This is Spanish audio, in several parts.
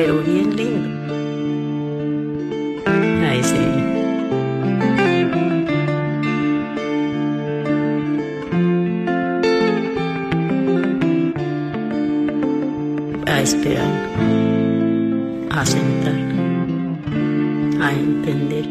pero bien lindo. Ay, sí. A esperar, a sentar, a entender.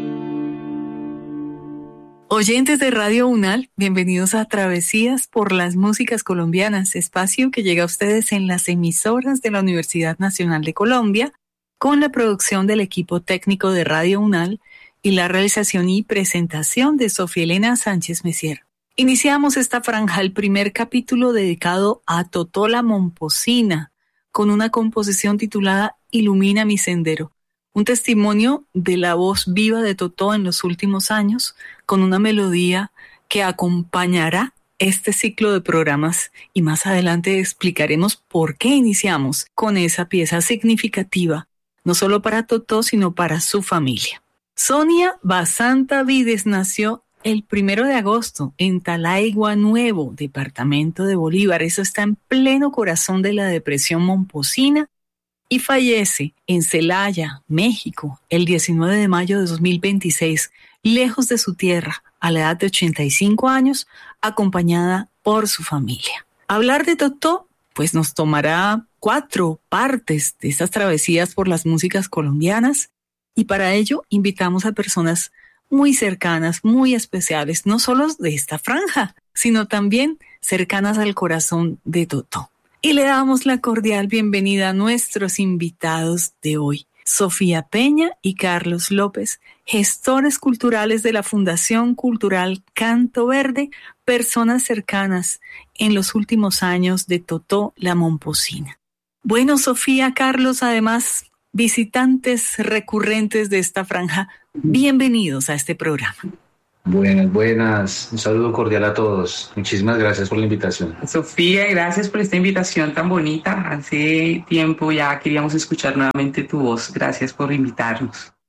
Oyentes de Radio UNAL, bienvenidos a Travesías por las Músicas Colombianas, espacio que llega a ustedes en las emisoras de la Universidad Nacional de Colombia, con la producción del equipo técnico de Radio UNAL y la realización y presentación de Sofía Elena Sánchez Messier. Iniciamos esta franja, el primer capítulo dedicado a Totó la Momposina, con una composición titulada Ilumina mi sendero. Un testimonio de la voz viva de Totó en los últimos años, con una melodía que acompañará este ciclo de programas y más adelante explicaremos por qué iniciamos con esa pieza significativa, no solo para Totó, sino para su familia. Sonia Basanta Vides nació el 1 de agosto en Talaigua Nuevo, departamento de Bolívar. Eso está en pleno corazón de la depresión momposina. Y fallece en Celaya, México, el 19 de mayo de 2026, lejos de su tierra, a la edad de 85 años, acompañada por su familia. Hablar de Totó, pues nos tomará 4 partes de estas travesías por las músicas colombianas, y para ello invitamos a personas muy cercanas, muy especiales, no solo de esta franja, sino también cercanas al corazón de Totó. Y le damos la cordial bienvenida a nuestros invitados de hoy, Sofía Peña y Carlos López, gestores culturales de la Fundación Cultural Canto Verde, personas cercanas en los últimos años de Totó la Momposina. Bueno, Sofía, Carlos, además, visitantes recurrentes de esta franja, bienvenidos a este programa. Buenas. Un saludo cordial a todos. Muchísimas gracias por la invitación. Sofía, gracias por esta invitación tan bonita. Hace tiempo ya queríamos escuchar nuevamente tu voz. Gracias por invitarnos.